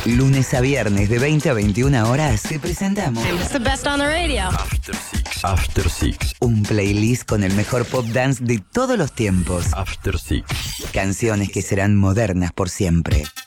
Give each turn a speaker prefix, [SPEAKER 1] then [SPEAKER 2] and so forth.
[SPEAKER 1] Lunes a viernes de 20 a 21 horas te presentamos
[SPEAKER 2] It's the best on the radio.
[SPEAKER 3] After Six.
[SPEAKER 1] un playlist con el mejor pop dance de todos los tiempos.
[SPEAKER 3] After Six.
[SPEAKER 1] Canciones que serán modernas por siempre.